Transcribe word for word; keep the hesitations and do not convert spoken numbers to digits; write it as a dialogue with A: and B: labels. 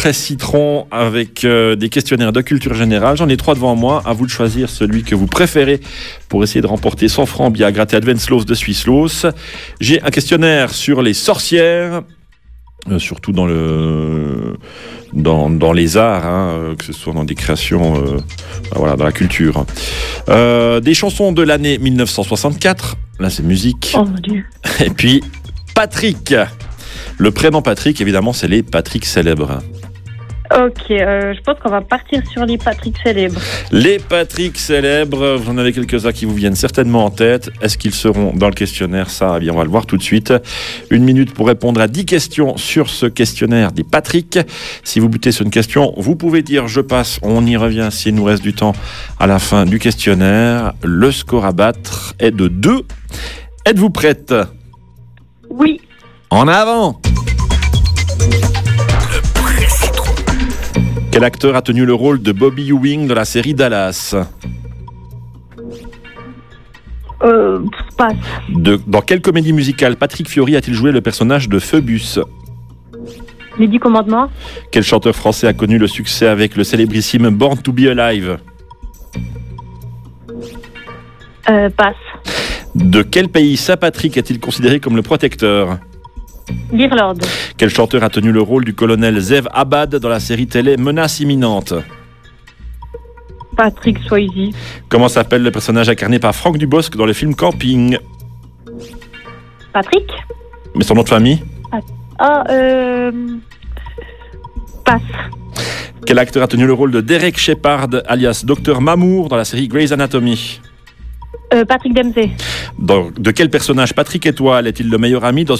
A: Express Citron avec euh, des questionnaires de culture générale. J'en ai trois devant moi. À vous de choisir celui que vous préférez pour essayer de remporter cent francs bien grattés Advenslos de Swisslos. J'ai un questionnaire sur les sorcières, euh, surtout dans le dans, dans les arts, hein, que ce soit dans des créations, euh, ben voilà, dans la culture. Euh, des chansons de l'année mille neuf cent soixante-quatre. Là, c'est musique.
B: Oh mon Dieu.
A: Et puis Patrick. Le prénom Patrick, évidemment, c'est les Patrick célèbres.
B: Ok, euh, je pense qu'on va partir sur les Patrick célèbres.
A: Les Patrick célèbres, vous en avez quelques-uns qui vous viennent certainement en tête. Est-ce qu'ils seront dans le questionnaire? Ça, eh bien, on va le voir tout de suite. Une minute pour répondre à dix questions sur ce questionnaire des Patrick. Si vous butez sur une question, vous pouvez dire « je passe ». On y revient s'il nous reste du temps à la fin du questionnaire. Le score à battre est de deux. Êtes-vous prête?
B: Oui.
A: En avant! Quel acteur a tenu le rôle de Bobby Ewing dans la série Dallas?
B: Euh, passe.
A: De, dans quelle comédie musicale Patrick Fiori a-t-il joué le personnage de Phoebus?
B: Les Dix Commandements.
A: Quel chanteur français a connu le succès avec le célébrissime Born to be Alive?
B: Euh, passe.
A: De quel pays Saint Patrick est-il considéré comme le protecteur?
B: L'Irlande.
A: Quel chanteur a tenu le rôle du colonel Zev Abad dans la série télé Menace imminente?
B: Patrick Swayze.
A: Comment s'appelle le personnage incarné par Franck Dubosc dans le film Camping?
B: Patrick.
A: Mais son nom de famille?
B: Ah, euh... passe.
A: Quel acteur a tenu le rôle de Derek Shepard, alias Docteur Mamour, dans la série Grey's Anatomy?
B: Euh, Patrick Dempsey.
A: Dans, de quel personnage Patrick Étoile est-il le meilleur ami dans